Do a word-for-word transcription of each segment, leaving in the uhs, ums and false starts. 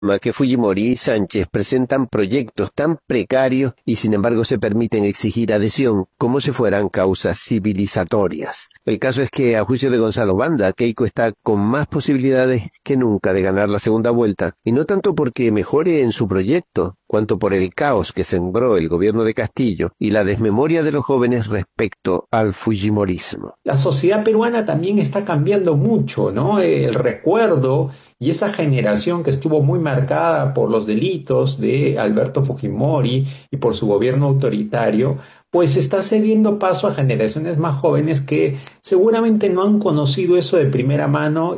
Que Fujimori y Sánchez presentan proyectos tan precarios y sin embargo se permiten exigir adhesión como si fueran causas civilizatorias. El caso es que, a juicio de Gonzalo Banda, Keiko está con más posibilidades que nunca de ganar la segunda vuelta, y no tanto porque mejore en su proyecto, cuanto por el caos que sembró el gobierno de Castillo y la desmemoria de los jóvenes respecto al fujimorismo. La sociedad peruana también está cambiando mucho, ¿no? El recuerdo y esa generación que estuvo muy marcada por los delitos de Alberto Fujimori y por su gobierno autoritario, pues está cediendo paso a generaciones más jóvenes que seguramente no han conocido eso de primera mano.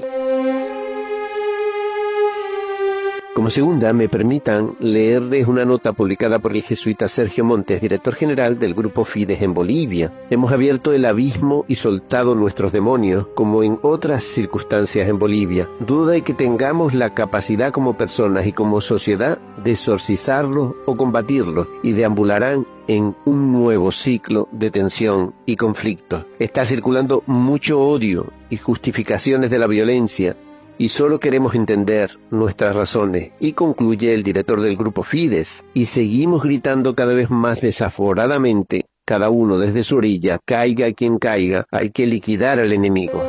Como segunda, me permitan leerles una nota publicada por el jesuita Sergio Montes, director general del Grupo Fides en Bolivia. Hemos abierto el abismo y soltado nuestros demonios, como en otras circunstancias en Bolivia. Duda de que tengamos la capacidad como personas y como sociedad de exorcizarlos o combatirlos, y deambularán en un nuevo ciclo de tensión y conflicto. Está circulando mucho odio y justificaciones de la violencia, y solo queremos entender nuestras razones, y concluye el director del Grupo Fides, y seguimos gritando cada vez más desaforadamente, cada uno desde su orilla: caiga quien caiga, hay que liquidar al enemigo.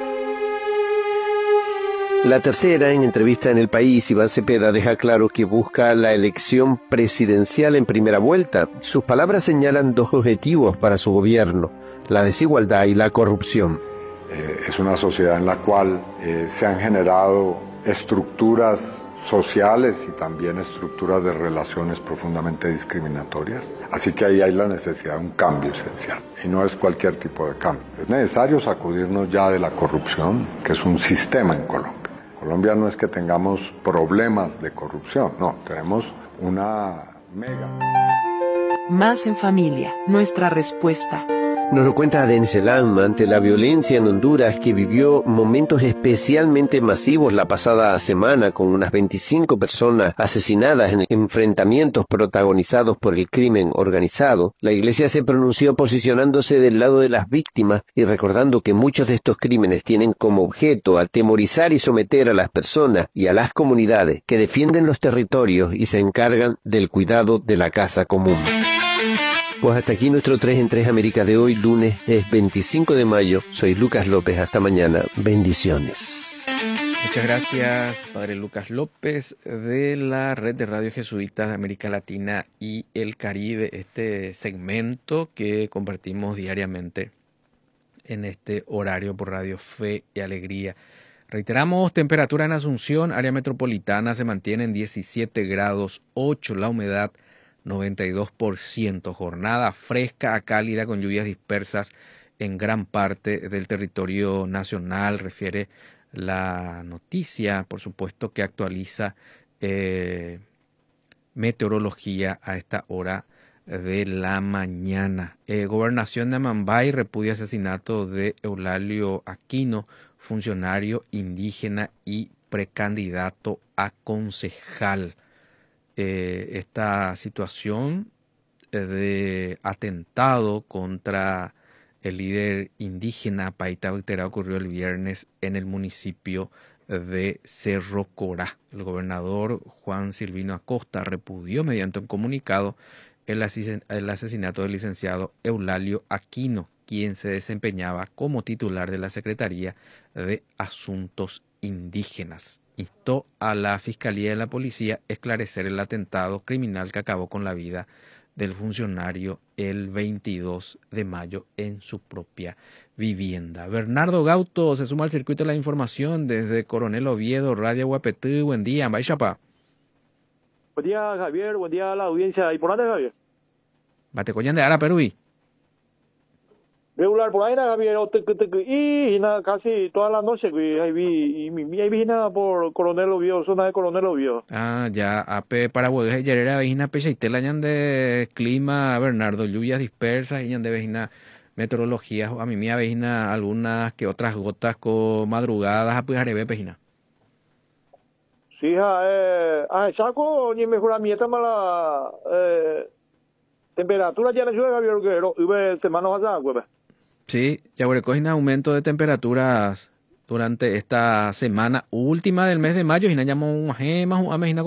La tercera, en entrevista en El País, Iván Cepeda deja claro que busca la elección presidencial en primera vuelta. Sus palabras señalan dos objetivos para su gobierno: la desigualdad y la corrupción. Eh, es una sociedad en la cual eh, se han generado estructuras sociales y también estructuras de relaciones profundamente discriminatorias. Así que ahí hay la necesidad de un cambio esencial. Y no es cualquier tipo de cambio. Es necesario sacudirnos ya de la corrupción, que es un sistema en Colombia. Colombia no es que tengamos problemas de corrupción, no, tenemos una mega. Más en familia, nuestra respuesta. Nos lo cuenta Denselam ante la violencia en Honduras, que vivió momentos especialmente masivos la pasada semana, con unas veinticinco personas asesinadas en enfrentamientos protagonizados por el crimen organizado. La Iglesia se pronunció posicionándose del lado de las víctimas y recordando que muchos de estos crímenes tienen como objeto atemorizar y someter a las personas y a las comunidades que defienden los territorios y se encargan del cuidado de la casa común. Pues hasta aquí nuestro tres en tres América de hoy, lunes es veinticinco de mayo. Soy Lucas López, hasta mañana. Bendiciones. Muchas gracias, Padre Lucas López, de la Red de Radio Jesuitas de América Latina y el Caribe. Este segmento que compartimos diariamente en este horario por Radio Fe y Alegría. Reiteramos, temperatura en Asunción, área metropolitana, se mantiene en diecisiete grados ocho, la humedad noventa y dos por ciento, jornada fresca a cálida con lluvias dispersas en gran parte del territorio nacional, refiere la noticia, por supuesto, que actualiza eh, meteorología a esta hora de la mañana. Eh, Gobernación de Amambay repudia asesinato de Eulalio Aquino, funcionario indígena y precandidato a concejal. Eh, esta situación eh, de atentado contra el líder indígena Paita Buiterá ocurrió el viernes en el municipio de Cerro Corá. El gobernador Juan Silvino Acosta repudió mediante un comunicado el, ases- el asesinato del licenciado Eulalio Aquino, quien se desempeñaba como titular de la Secretaría de Asuntos Indígenas. Instó a la Fiscalía y la Policía a esclarecer el atentado criminal que acabó con la vida del funcionario el veintidós de mayo en su propia vivienda. Bernardo Gauto se suma al circuito de la información desde Coronel Oviedo, Radio Guapetú. Buen día, Baixapa. Buen día, Javier. Buen día a la audiencia. ¿Y por dónde, Javier? Batecoyan de Ara, Perú. Regular por ahí, Javier. Y casi toda la noche, ahí vi, y mi ahí vi nada por Coronel Oviedo, zona de Coronel Oviedo. Ah, ya, ape Paraguay, ayer era vejina pecha y tela ñan de clima, Bernardo, lluvias dispersas y ñan de vejina meteorología, a mí me vejina algunas que otras gotas con madrugadas, a pues arebe pejina. Sí, eh, ah, saco, ni mejor mi mala eh, temperatura ya no llueve, Javier, que hubo semanas pasadas, pues. Sí, ya recogí un aumento de temperaturas durante esta semana última del mes de mayo y nos llamamos un